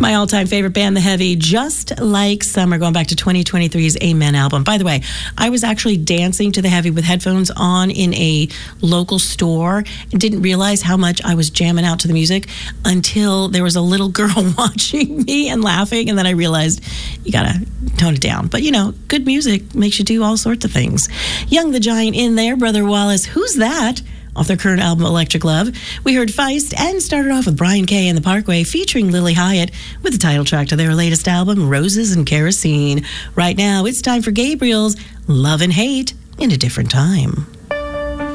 My all-time favorite band, The Heavy, Just Like Summer, going back to 2023's Amen album. By the way, I was actually dancing to The Heavy with headphones on in a local store and didn't realize how much I was jamming out to the music until there was a little girl watching me and laughing, and then I realized you gotta tone it down. But, you know, good music makes you do all sorts of things. Young the Giant in there, Brother Wallace, Who's That? Off their current album, Electric Love. We heard Feist and started off with Brian Kay and the Parkway featuring Lily Hyatt with the title track to their latest album, Roses and Kerosene. Right now, it's time for Gabriel's Love and Hate in a Different Time.